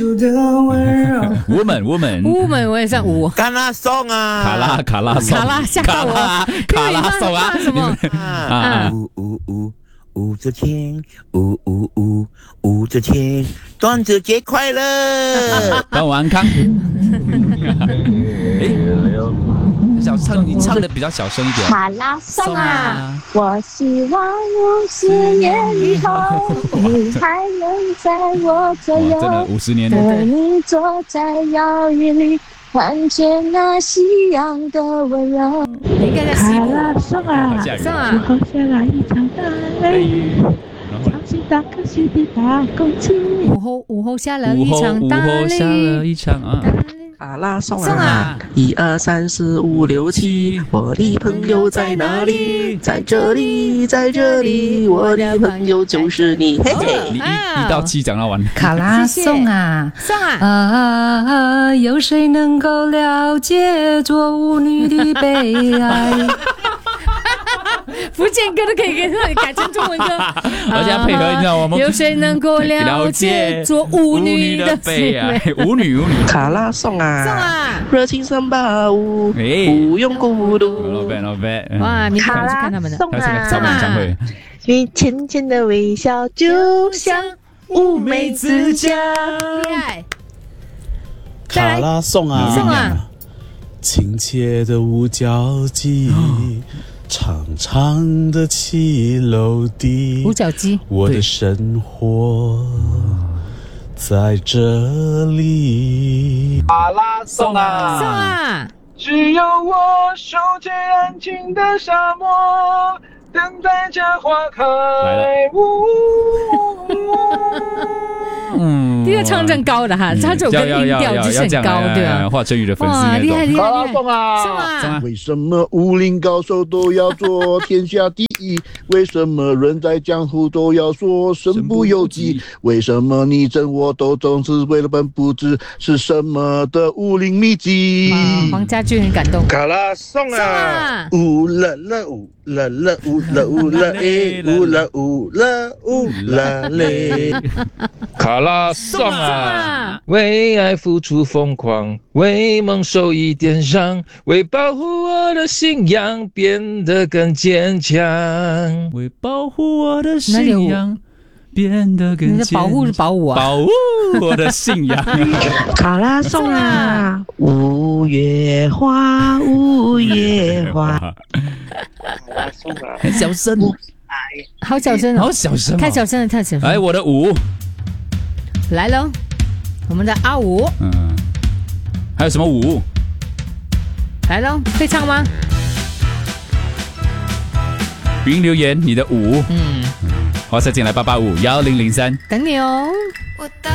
Woman 我也算舞。 卡拉颂啊， 卡拉吓到我， 卡拉颂啊，什么？ 舞着天，舞着天，端着节快乐。 帮我安康。你唱的比较小声一点。 卡拉颂啊，我希望50年以后，你还能在我左右。 真的50年和你坐在摇椅里，看见那夕阳的温柔。 你应该在西部。 卡拉颂啊， 颂啊， 午后下来一场大雨，潮汐打可惜的大空气。 午后下了一场大雨。 卡拉颂啊，1、2、3、4、5、6、7，我的朋友在哪里？在这里，在这里，我的朋友就是你。嘿嘿， 你1到7讲到完。 卡拉颂啊， 颂啊， 有谁能够了解做舞女的悲哀？ 福建歌都可以给你改成中文歌， 而且配合你知道我们有谁能够了解做舞女的悲哀？ 舞女。 卡拉颂啊， 颂啊， 热情三八舞，不用孤独。 Not bad。哇，你看去看他们的， 颂啊， 草莓唱会。 你浅浅的微笑就像乌梅子酱。 卡拉颂啊， 颂啊， 亲切的五角鸡。长长的骑楼底， 五角鸡， 我的生活在这里。 卡拉颂啊， 颂啊， 只有我守着安静的沙漠，等待着花开。 这个唱真高的哈，他这首歌音调就是很高，对吧？ 华晨宇的粉丝哇，厉害！ 卡拉颂啊， 为什么武林高手都要做天下第一？为什么人在江湖都要说身不由己？为什么你争我斗总是为了本不知是什么的武林秘籍？ 黄家驹很感动。 卡拉颂啊， 呜啦啦呜啦啦呜啦呜啦诶呜啦呜啦呜啦嘞。 卡拉颂啊，为爱付出疯狂，为梦受一点伤，为保护我的信仰变得更坚强， 为保护我的信仰变得更坚强。 你的保护是保我啊？ 保护我的信仰。 卡拉颂啊，五月花，五月花。 卡拉颂啊， 很小声， 好小声哦， 好小声， 太小声了，太小声。 来，我的舞来喽，我们的阿舞， 还有什么舞？ 来喽，会唱吗？ 语音留言你的舞，华赛进来8851003， 等你哦。